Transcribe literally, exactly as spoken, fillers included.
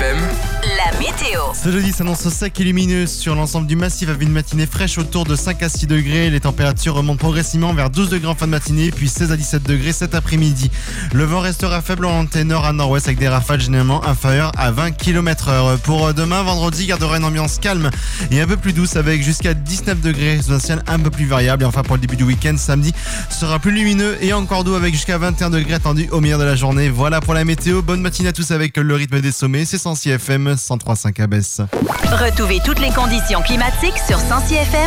M, la météo. Ce jeudi s'annonce sec et lumineux sur l'ensemble du massif avec une matinée fraîche autour de cinq à six degrés. Les températures remontent progressivement vers douze degrés en fin de matinée, puis seize à dix-sept degrés cet après-midi. Le vent restera faible en nord à nord-ouest avec des rafales généralement inférieures à vingt kilomètres heure. Pour demain, vendredi, gardera une ambiance calme et un peu plus douce avec jusqu'à dix-neuf degrés sous un ciel un peu plus variable. Et enfin pour le début du week-end, samedi sera plus lumineux et encore doux avec jusqu'à vingt et un degrés attendus au milieu de la journée. Voilà pour la météo. Bonne matinée à tous avec le rythme des sommets. C'est Sensi F M cent trois virgule cinq à Besse. Retrouvez toutes les conditions climatiques sur Sensi F M.